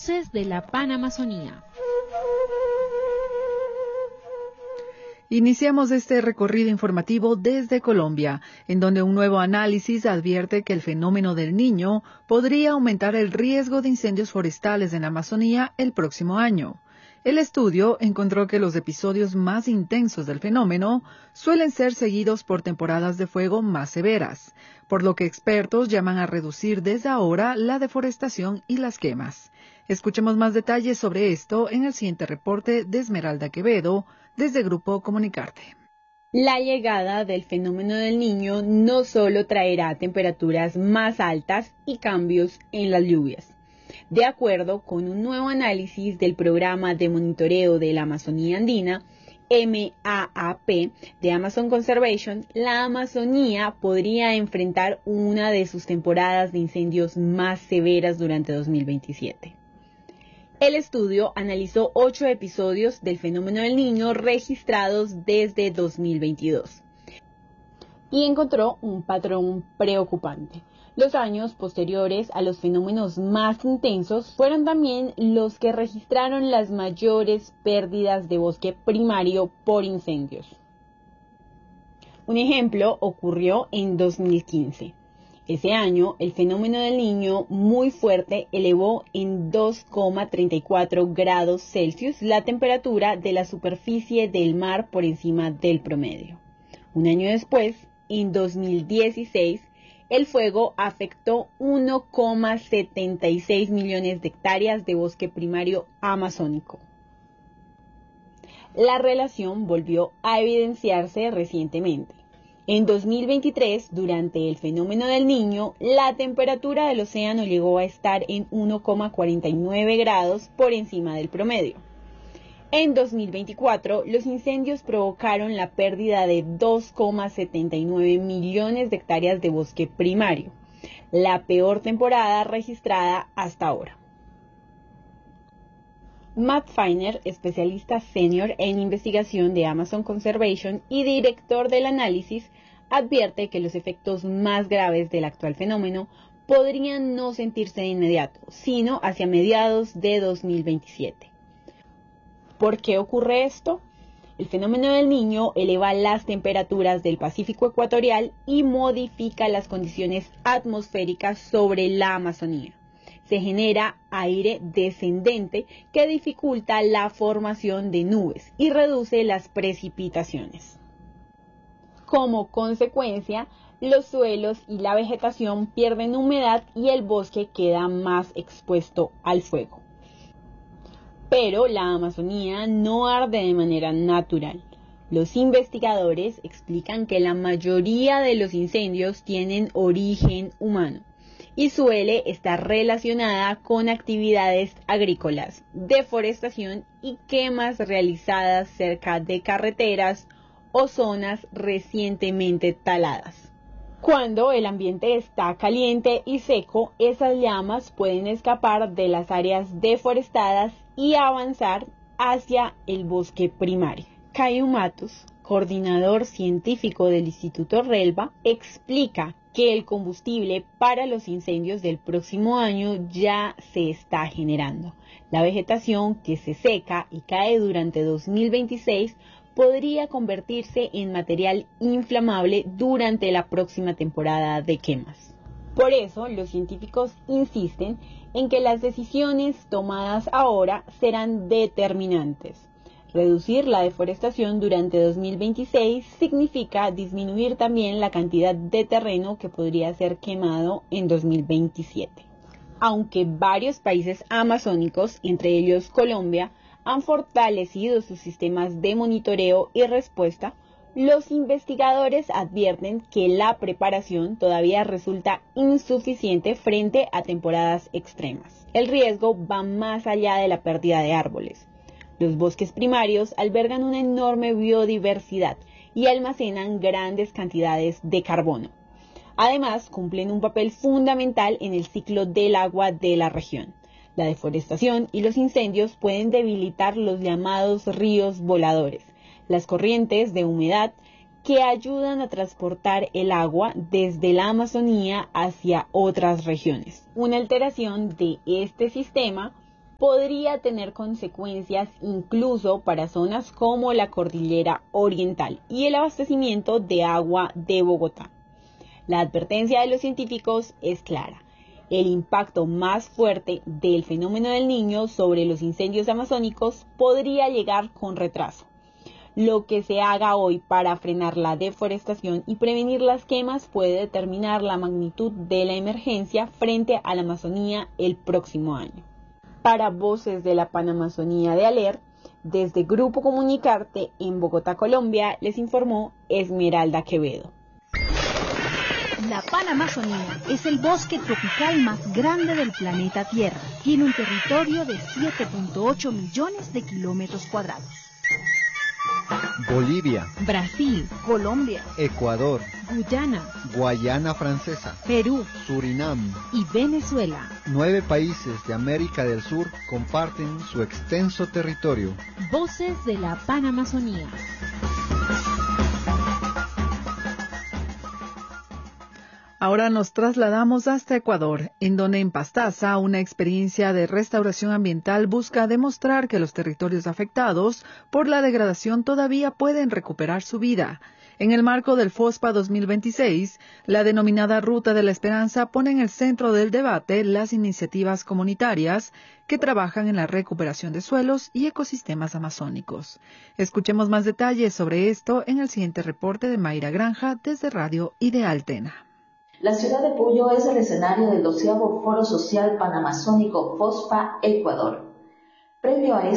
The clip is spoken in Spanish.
Voces de la Panamazonía. Iniciamos este recorrido informativo desde Colombia, en donde un nuevo análisis advierte que el fenómeno del Niño podría aumentar el riesgo de incendios forestales en la Amazonía el próximo año. El estudio encontró que los episodios más intensos del fenómeno suelen ser seguidos por temporadas de fuego más severas, por lo que expertos llaman a reducir desde ahora la deforestación y las quemas. Escuchemos más detalles sobre esto en el siguiente reporte de Esmeralda Quevedo, desde Grupo Comunicarte. La llegada del fenómeno del Niño no solo traerá temperaturas más altas y cambios en las lluvias. De acuerdo con un nuevo análisis del Programa de Monitoreo de la Amazonía Andina, MAAP, de Amazon Conservation, la Amazonía podría enfrentar una de sus temporadas de incendios más severas durante 2027. El estudio analizó 8 episodios del fenómeno del Niño registrados desde 2022 y encontró un patrón preocupante. Los años posteriores a los fenómenos más intensos fueron también los que registraron las mayores pérdidas de bosque primario por incendios. Un ejemplo ocurrió en 2015. Ese año, el fenómeno del Niño muy fuerte elevó en 2,34 grados Celsius la temperatura de la superficie del mar por encima del promedio. Un año después, en 2016, el fuego afectó 1,76 millones de hectáreas de bosque primario amazónico. La relación volvió a evidenciarse recientemente. En 2023, durante el fenómeno del Niño, la temperatura del océano llegó a estar en 1,49 grados por encima del promedio. En 2024, los incendios provocaron la pérdida de 2,79 millones de hectáreas de bosque primario, la peor temporada registrada hasta ahora. Matt Feiner, especialista senior en investigación de Amazon Conservation y director del análisis, advierte que los efectos más graves del actual fenómeno podrían no sentirse de inmediato, sino hacia mediados de 2027. ¿Por qué ocurre esto? El fenómeno del Niño eleva las temperaturas del Pacífico ecuatorial y modifica las condiciones atmosféricas sobre la Amazonía. Se genera aire descendente que dificulta la formación de nubes y reduce las precipitaciones. Como consecuencia, los suelos y la vegetación pierden humedad y el bosque queda más expuesto al fuego. Pero la Amazonía no arde de manera natural. Los investigadores explican que la mayoría de los incendios tienen origen humano y suele estar relacionada con actividades agrícolas, deforestación y quemas realizadas cerca de carreteras o zonas recientemente taladas. Cuando el ambiente está caliente y seco, esas llamas pueden escapar de las áreas deforestadas y avanzar hacia el bosque primario. Caio Matos, coordinador científico del Instituto Relva, explica que el combustible para los incendios del próximo año ya se está generando. La vegetación que se seca y cae durante 2026 podría convertirse en material inflamable durante la próxima temporada de quemas. Por eso, los científicos insisten en que las decisiones tomadas ahora serán determinantes. Reducir la deforestación durante 2026 significa disminuir también la cantidad de terreno que podría ser quemado en 2027. Aunque varios países amazónicos, entre ellos Colombia, han fortalecido sus sistemas de monitoreo y respuesta, los investigadores advierten que la preparación todavía resulta insuficiente frente a temporadas extremas. El riesgo va más allá de la pérdida de árboles. Los bosques primarios albergan una enorme biodiversidad y almacenan grandes cantidades de carbono. Además, cumplen un papel fundamental en el ciclo del agua de la región. La deforestación y los incendios pueden debilitar los llamados ríos voladores, las corrientes de humedad que ayudan a transportar el agua desde la Amazonía hacia otras regiones. Una alteración de este sistema podría tener consecuencias incluso para zonas como la Cordillera Oriental y el abastecimiento de agua de Bogotá. La advertencia de los científicos es clara. El impacto más fuerte del fenómeno del Niño sobre los incendios amazónicos podría llegar con retraso. Lo que se haga hoy para frenar la deforestación y prevenir las quemas puede determinar la magnitud de la emergencia frente a la Amazonía el próximo año. Para Voces de la Panamazonía de Aler, desde Grupo Comunicarte en Bogotá, Colombia, les informó Esmeralda Quevedo. La Panamazonía es el bosque tropical más grande del planeta Tierra. Tiene un territorio de 7.8 millones de kilómetros cuadrados. Bolivia, Brasil, Colombia, Ecuador, Guyana, Guayana Francesa, Perú Surinam. y Venezuela. 9 países de América del Sur comparten su extenso territorio. Voces de la Panamazonía. Ahora nos trasladamos hasta Ecuador, en donde en Pastaza una experiencia de restauración ambiental busca demostrar que los territorios afectados por la degradación todavía pueden recuperar su vida. En el marco del FOSPA 2026, la denominada Ruta de la Esperanza pone en el centro del debate las iniciativas comunitarias que trabajan en la recuperación de suelos y ecosistemas amazónicos. Escuchemos más detalles sobre esto en el siguiente reporte de Mayra Granja desde Radio Ideal Tena. La ciudad de Puyo es el escenario del 12º Foro Social Panamazónico FOSPA Ecuador. Previo a